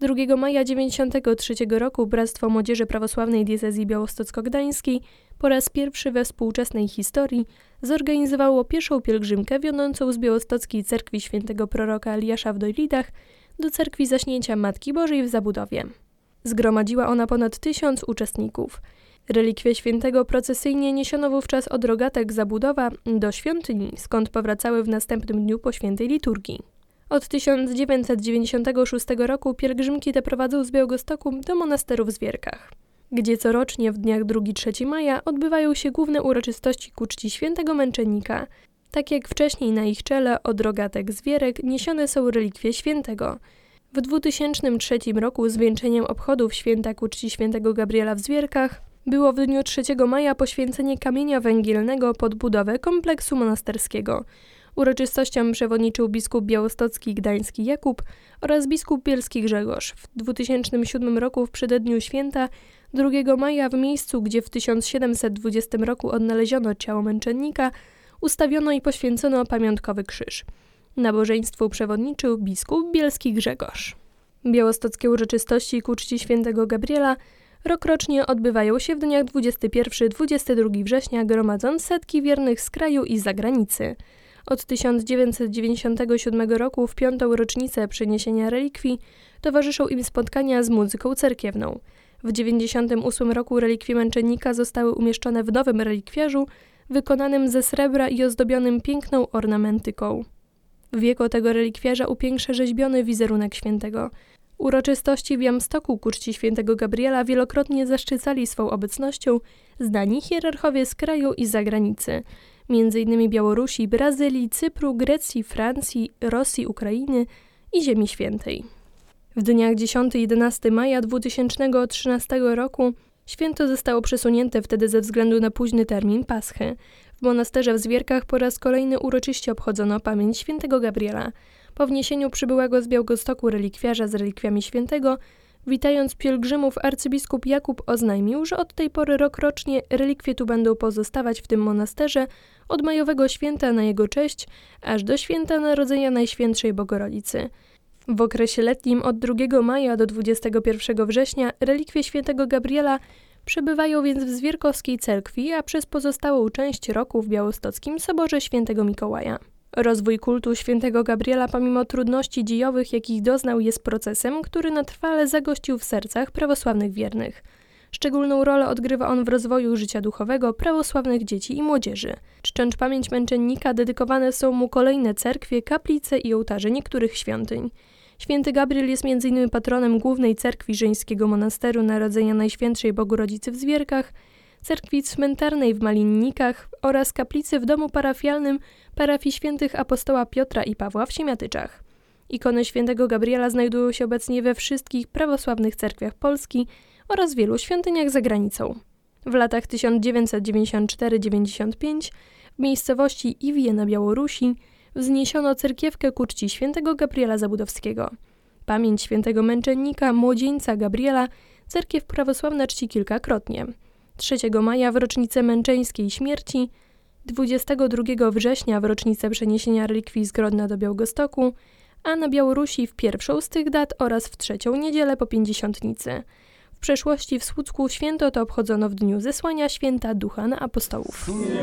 2 maja 1993 roku Bractwo Młodzieży Prawosławnej Diecezji Białostocko-Gdańskiej po raz pierwszy we współczesnej historii zorganizowało pierwszą pielgrzymkę wiodącą z białostockiej cerkwi świętego proroka Eliasza w Dojlidach do cerkwi Zaśnięcia Matki Bożej w Zabudowie. Zgromadziła ona ponad 1000 uczestników. Relikwie świętego procesyjnie niesiono wówczas od rogatek Zabudowa do świątyni, skąd powracały w następnym dniu po świętej liturgii. Od 1996 roku pielgrzymki te prowadzą z Białegostoku do monasteru w Zwierkach, gdzie corocznie w dniach 2-3 maja odbywają się główne uroczystości ku czci świętego męczennika. Tak jak wcześniej na ich czele od rogatek Zwierek niesione są relikwie świętego. W 2003 roku zwieńczeniem obchodów święta ku czci świętego Gabriela w Zwierkach było w dniu 3 maja poświęcenie kamienia węgielnego pod budowę kompleksu monasterskiego. Uroczystościom przewodniczył biskup białostocki i gdański Jakub oraz biskup bielski Grzegorz. W 2007 roku w przededniu święta 2 maja w miejscu, gdzie w 1720 roku odnaleziono ciało męczennika, ustawiono i poświęcono pamiątkowy krzyż. Nabożeństwu przewodniczył biskup bielski Grzegorz. Białostockie uroczystości ku czci świętego Gabriela rokrocznie odbywają się w dniach 21-22 września, gromadząc setki wiernych z kraju i zagranicy. Od 1997 roku w 5. rocznicę przeniesienia relikwii towarzyszą im spotkania z muzyką cerkiewną. W 1998 roku relikwie męczennika zostały umieszczone w nowym relikwiarzu wykonanym ze srebra i ozdobionym piękną ornamentyką. Wieko tego relikwiarza upiększa rzeźbiony wizerunek świętego. Uroczystości w Białymstoku ku czci świętego Gabriela wielokrotnie zaszczycali swą obecnością znani hierarchowie z kraju i zagranicy, m.in. Białorusi, Brazylii, Cypru, Grecji, Francji, Rosji, Ukrainy i Ziemi Świętej. W dniach 10-11 maja 2013 roku święto zostało przesunięte wtedy ze względu na późny termin Paschy. W monasterze w Zwierkach po raz kolejny uroczyście obchodzono pamięć świętego Gabriela. Po wniesieniu przybyłego z Białegostoku relikwiarza z relikwiami świętego, witając pielgrzymów, arcybiskup Jakub oznajmił, że od tej pory rokrocznie relikwie tu będą pozostawać w tym monasterze od majowego święta na jego cześć, aż do święta Narodzenia Najświętszej Bogorodicy. W okresie letnim od 2 maja do 21 września relikwie świętego Gabriela przebywają więc w Zwierkowskiej cerkwi, a przez pozostałą część roku w białostockim soborze świętego Mikołaja. Rozwój kultu świętego Gabriela pomimo trudności dziejowych, jakich doznał, jest procesem, który na trwale zagościł w sercach prawosławnych wiernych. Szczególną rolę odgrywa on w rozwoju życia duchowego prawosławnych dzieci i młodzieży. Czcząc pamięć męczennika, dedykowane są mu kolejne cerkwie, kaplice i ołtarze niektórych świątyń. Święty Gabriel jest m.in. patronem głównej cerkwi żeńskiego monasteru Narodzenia Najświętszej Bogorodicy w Zwierkach, cerkwi cmentarnej w Malinnikach oraz kaplicy w domu parafialnym parafii świętych apostoła Piotra i Pawła w Siemiatyczach. Ikony świętego Gabriela znajdują się obecnie we wszystkich prawosławnych cerkwiach Polski oraz wielu świątyniach za granicą. W latach 1994-95 w miejscowości Iwie na Białorusi wzniesiono cerkiewkę ku czci świętego Gabriela Zabudowskiego. Pamięć świętego męczennika, młodzieńca Gabriela, cerkiew prawosławna czci kilkakrotnie. 3 maja w rocznicę męczeńskiej śmierci, 22 września w rocznicę przeniesienia relikwii z Grodna do Białegostoku, a na Białorusi w pierwszą z tych dat oraz w 3. niedzielę po Pięćdziesiątnicy. W przeszłości w Słucku święto to obchodzono w dniu zesłania święta Ducha na apostołów.